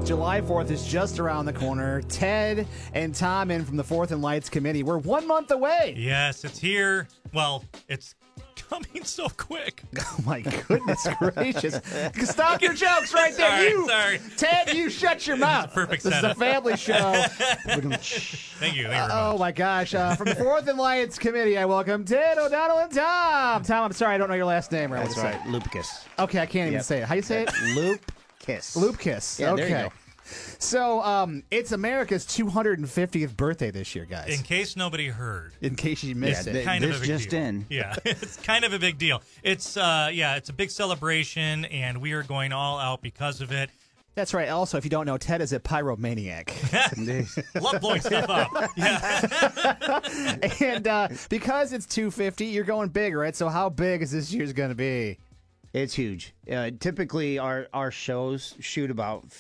July 4th is just around the corner. Ted and Tom in from the 4th and Lights Committee. We're 1 month away. Yes, it's here. Well, it's coming so quick. Oh, my goodness gracious. Stop your jokes right there. Sorry. Ted, you shut your mouth. Perfect This setup. is a family show. Thank you. Oh, my gosh. From the 4th and Lights Committee, I welcome Ted, O'Donnell, and Tom. Tom, I'm sorry, I don't know your last name. That's right, Lupicus. Okay, I can't even Yep. say it. How you say it? Lupicus. Lupicus. Yeah, okay. there you go. So, it's America's 250th birthday this year, guys. In case nobody heard. In case you missed it. Kind of this a big just deal. in. Yeah, it's kind of a big deal. It's it's a big celebration, and we are going all out because of it. That's right. Also, if you don't know, Ted is a pyromaniac. Love blowing stuff up. Yeah. And because it's 250, you're going big, right? So how big is this year's going to be? It's huge. Typically, our shows shoot about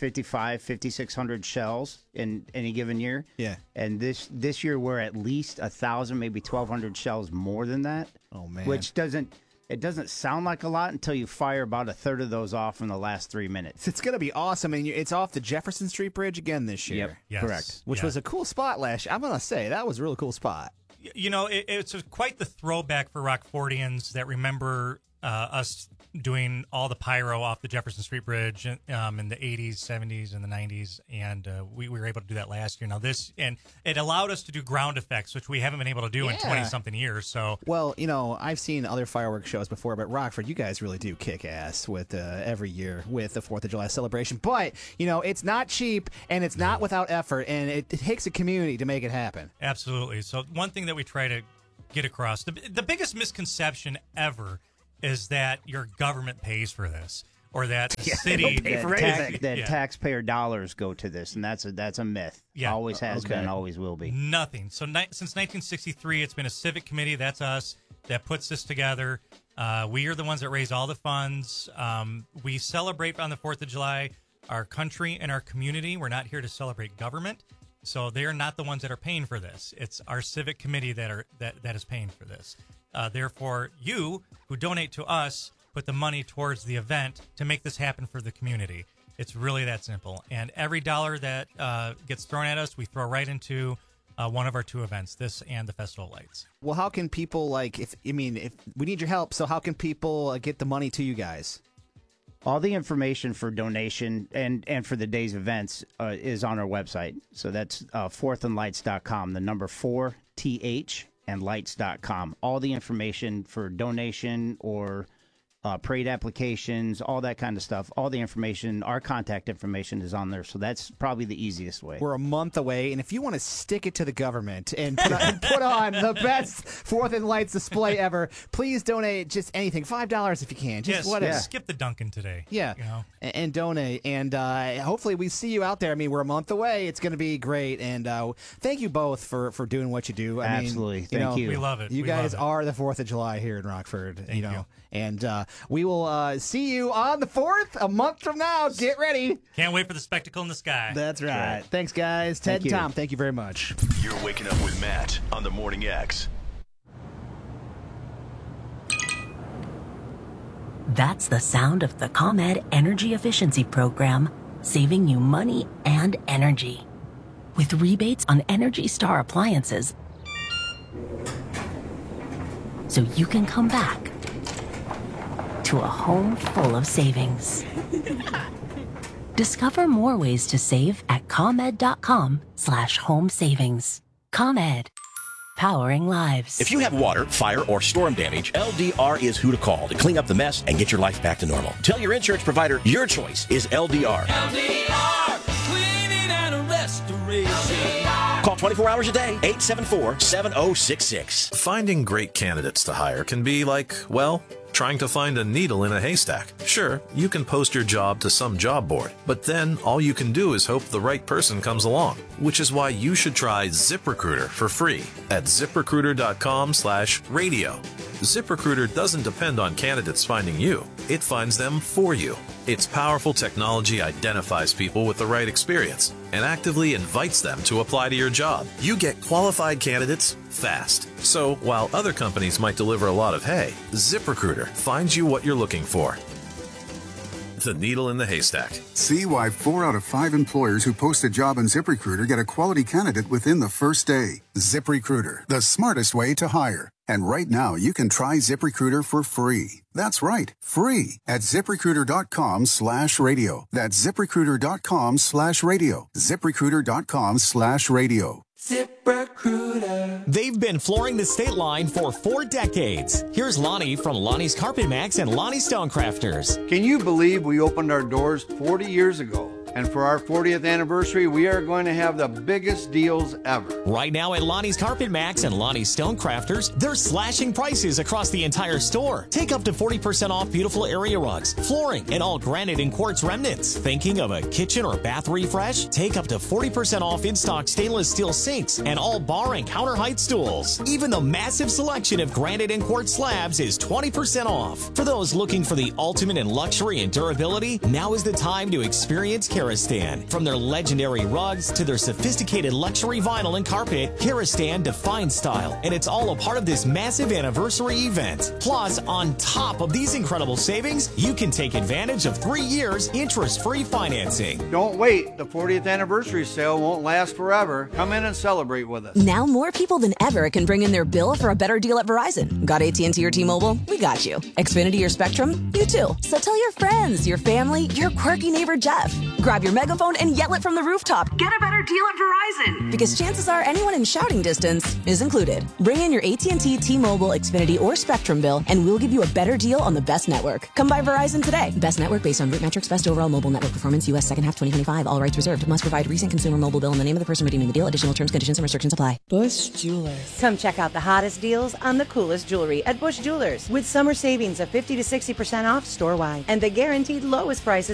5,600 shells in any given year. Yeah. And this year, we're at least 1,000, maybe 1,200 shells more than that. Oh, man. Which doesn't sound like a lot until you fire about a third of those off in the last 3 minutes. It's going to be awesome. And it's off the Jefferson Street Bridge again this year. Yep. Yes. Correct. Which was a cool spot last year. I'm going to say that was a really cool spot. You know, it's quite the throwback for Rockfordians that remember us doing all the pyro off the Jefferson Street Bridge in the 80s, 70s, and the 90s, and we were able to do that last year. Now and it allowed us to do ground effects, which we haven't been able to do in 20-something years. So, well, I've seen other fireworks shows before, but Rockford, you guys really do kick ass with every year with the 4th of July celebration. But, it's not cheap, and it's not without effort, and it takes a community to make it happen. absolutely. So one thing that we try to get across, the biggest misconception ever is that your government pays for this, or that the city pay for anything. That taxpayer dollars go to this, and that's a myth. Yeah. Always has been, always will be. Nothing. So since 1963, it's been a civic committee. That's us that puts this together. We are the ones that raise all the funds. We celebrate on the 4th of July our country and our community. We're not here to celebrate government. So they are not the ones that are paying for this. It's our civic committee that is paying for this. Therefore, you who donate to us put the money towards the event to make this happen for the community. It's really that simple. And every dollar that gets thrown at us, we throw right into one of our two events, this and the Festival of Lights. Well, how can people, if we need your help, so how can people get the money to you guys? All the information for donation and for the day's events is on our website. So that's 4thandlights.com, the number 4th and lights.com. All the information for donation or parade applications, all that kind of stuff. All the information, our contact information is on there. So that's probably the easiest way. We're a month away, and if you want to stick it to the government and put on the best 4th and Lights display ever, please donate just anything, $5 if you can. Just whatever. Skip the Dunkin' today. Yeah, and donate. And hopefully we see you out there. I mean, we're a month away. It's going to be great. And thank you both for doing what you do. Absolutely. Thank you. We love it. You We guys love it. are the 4th of July here in Rockford. Thank you. And we will see you on the 4th, a month from now. Get ready. Can't wait for the spectacle in the sky. That's right. Thanks, guys. Ted and Tom, thank you very much. You're waking up with Matt on the Morning X. That's the sound of the ComEd Energy Efficiency Program, saving you money and energy. With rebates on Energy Star appliances, so you can come back to a home full of savings. Discover more ways to save at ComEd.com/home savings. ComEd. Powering lives. If you have water, fire, or storm damage, LDR is who to call to clean up the mess and get your life back to normal. Tell your insurance provider your choice is LDR. LDR, cleaning and restoration. Call 24 hours a day, 874-7066. Finding great candidates to hire can be like, well, trying to find a needle in a haystack. Sure, you can post your job to some job board, but then all you can do is hope the right person comes along, which is why you should try ZipRecruiter for free at ZipRecruiter.com/radio. ZipRecruiter doesn't depend on candidates finding you. It finds them for you. Its powerful technology identifies people with the right experience and actively invites them to apply to your job. You get qualified candidates fast. So while other companies might deliver a lot of hay, ZipRecruiter finds you what you're looking for. the needle in the haystack. See why 4 out of 5 employers who post a job on ZipRecruiter get a quality candidate within the first day. ZipRecruiter, the smartest way to hire. And right now, you can try ZipRecruiter for free. That's right, free at ZipRecruiter.com/radio. That's ZipRecruiter.com/radio. ZipRecruiter.com/radio. ZipRecruiter. They've been flooring the state line for 4 decades. Here's Lonnie from Lonnie's Carpet Max and Lonnie Stonecrafters. Can you believe we opened our doors 40 years ago? And for our 40th anniversary, we are going to have the biggest deals ever. Right now at Lonnie's Carpet Max and Lonnie's Stonecrafters, they're slashing prices across the entire store. Take up to 40% off beautiful area rugs, flooring, and all granite and quartz remnants. Thinking of a kitchen or bath refresh? Take up to 40% off in-stock stainless steel sinks and all bar and counter height stools. Even the massive selection of granite and quartz slabs is 20% off. For those looking for the ultimate in luxury and durability, now is the time to experience Karastan. From their legendary rugs to their sophisticated luxury vinyl and carpet, Karastan defines style, and it's all a part of this massive anniversary event. Plus, on top of these incredible savings, you can take advantage of 3 years interest-free financing. Don't wait. The 40th anniversary sale won't last forever. Come in and celebrate with us. Now more people than ever can bring in their bill for a better deal at Verizon. Got AT&T or T-Mobile? We got you. Xfinity or Spectrum? You too. So tell your friends, your family, your quirky neighbor Jeff. Grab your megaphone and yell it from the rooftop. Get a better deal at Verizon. Because chances are anyone in shouting distance is included. Bring in your AT&T, T-Mobile, Xfinity, or Spectrum bill, and we'll give you a better deal on the best network. Come by Verizon today. Best network based on root metrics, best overall mobile network performance, U.S. second half 2025. All rights reserved. Must provide recent consumer mobile bill and the name of the person redeeming the deal. Additional terms, conditions, and restrictions apply. Bush Jewelers. Come check out the hottest deals on the coolest jewelry at Bush Jewelers. With summer savings of 50 to 60% off store-wide. And the guaranteed lowest prices